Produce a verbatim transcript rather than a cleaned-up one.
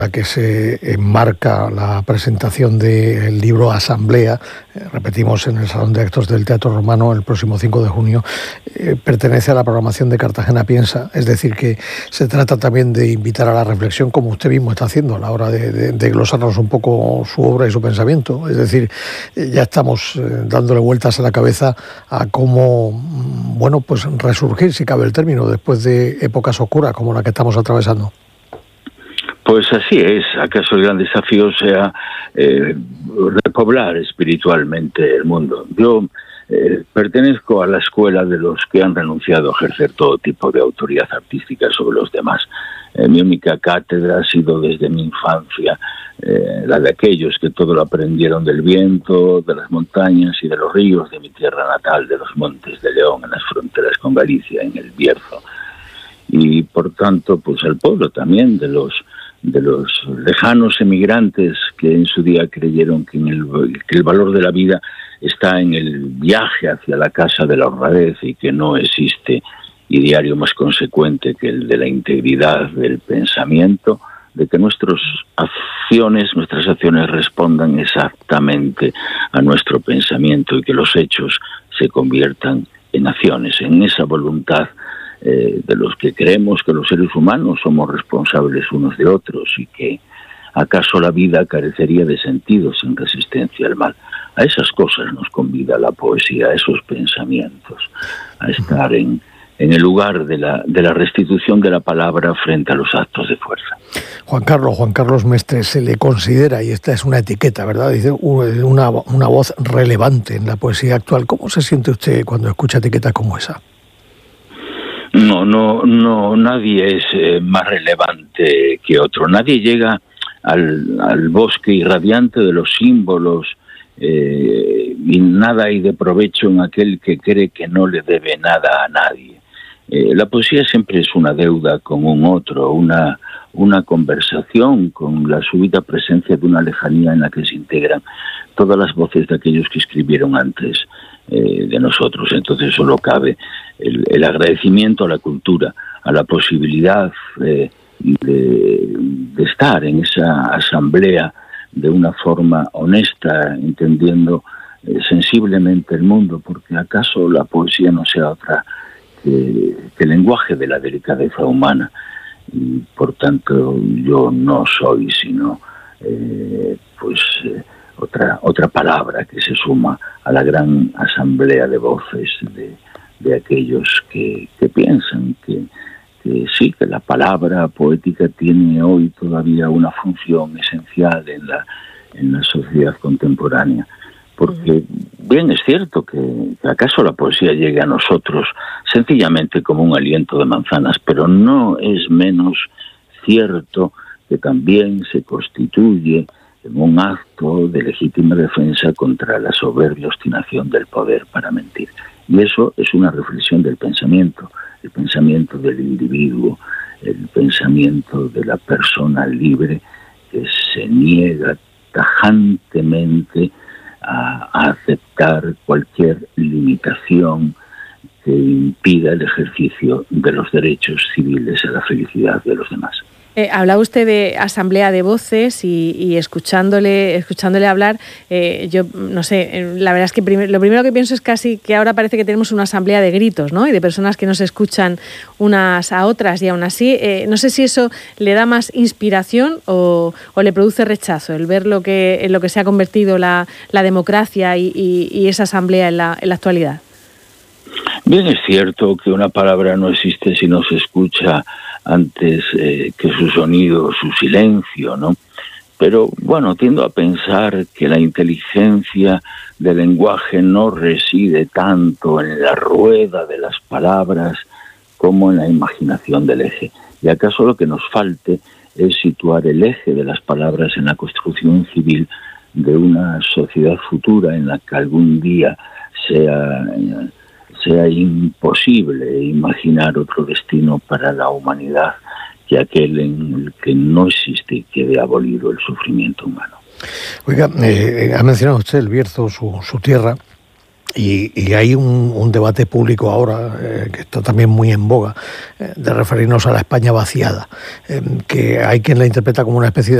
que se enmarca la presentación del libro Asamblea, eh, repetimos, en el Salón de Actos del Teatro Romano el próximo cinco de junio, eh, pertenece a la programación de Cartagena Piensa, es decir, que se trata también de invitar a la reflexión, como usted mismo está haciendo a la hora de, de, de glosarnos un poco su obra y su pensamiento. Es decir, eh, ya estamos eh, dándole vueltas a la cabeza a cómo, bueno, pues resurgir, si cabe el término, después de épocas oscuras como la que estamos atravesando. Pues así es. ¿Acaso el gran desafío sea eh, repoblar espiritualmente el mundo? Yo eh, pertenezco a la escuela de los que han renunciado a ejercer todo tipo de autoridad artística sobre los demás. Eh, mi única cátedra ha sido desde mi infancia eh, la de aquellos que todo lo aprendieron del viento, de las montañas y de los ríos de mi tierra natal, de los montes de León, en las fronteras con Galicia, en el Bierzo. Y por tanto, pues al pueblo también de los de los lejanos emigrantes que en su día creyeron que, en el, que el valor de la vida está en el viaje hacia la casa de la honradez y que no existe ideario más consecuente que el de la integridad del pensamiento, de que nuestras acciones, nuestras acciones respondan exactamente a nuestro pensamiento y que los hechos se conviertan en acciones, en esa voluntad Eh, de los que creemos que los seres humanos somos responsables unos de otros y que acaso la vida carecería de sentido sin resistencia al mal. A esas cosas nos convida la poesía, a esos pensamientos, a estar en, en el lugar de la, de la restitución de la palabra frente a los actos de fuerza. Juan Carlos, Juan Carlos Mestres, se le considera, y esta es una etiqueta, ¿verdad?, dice una, una voz relevante en la poesía actual. ¿Cómo se siente usted cuando escucha etiquetas como esa? No, no, no, nadie es eh, más relevante que otro. Nadie llega al, al bosque irradiante de los símbolos eh, y nada hay de provecho en aquel que cree que no le debe nada a nadie. Eh, la poesía siempre es una deuda con un otro, una, una conversación con la súbita presencia de una lejanía en la que se integran todas las voces de aquellos que escribieron antes eh, de nosotros. Entonces solo cabe el, el agradecimiento a la cultura, a la posibilidad eh, de, de estar en esa asamblea de una forma honesta, entendiendo eh, sensiblemente el mundo, porque acaso la poesía no sea otra que, que el lenguaje de la delicadeza humana. Y por tanto yo no soy sino eh, pues eh, otra otra palabra que se suma a la gran asamblea de voces de, de aquellos que, que piensan que, que sí, que la palabra poética tiene hoy todavía una función esencial en la en la sociedad contemporánea. Porque bien es cierto que, que acaso la poesía llegue a nosotros sencillamente como un aliento de manzanas, pero no es menos cierto que también se constituye en un acto de legítima defensa contra la soberbia obstinación del poder para mentir. Y eso es una reflexión del pensamiento, el pensamiento del individuo, el pensamiento de la persona libre que se niega tajantemente a aceptar cualquier limitación que impida el ejercicio de los derechos civiles a la felicidad de los demás. Eh, hablaba usted de asamblea de voces y, y escuchándole escuchándole hablar, eh, yo no sé, la verdad es que prim- lo primero que pienso es casi que ahora parece que tenemos una asamblea de gritos, ¿no?, y de personas que no se escuchan unas a otras, y aún así, eh, no sé si eso le da más inspiración o, o le produce rechazo, el ver lo que, en lo que se ha convertido la, la democracia y, y, y esa asamblea en la, en la actualidad. Bien es cierto que una palabra no existe si no se escucha antes eh, que su sonido, su silencio, ¿no? Pero bueno, tiendo a pensar que la inteligencia del lenguaje no reside tanto en la rueda de las palabras como en la imaginación del eje. Y acaso lo que nos falte es situar el eje de las palabras en la construcción civil de una sociedad futura en la que algún día sea... Eh, sea imposible imaginar otro destino para la humanidad que aquel en el que no existe y quede abolido el sufrimiento humano. Oiga, eh, ha mencionado usted el Bierzo, su, su tierra. Y, y hay un, un debate público ahora, eh, que está también muy en boga, eh, de referirnos a la España vaciada, eh, que hay quien la interpreta como una especie de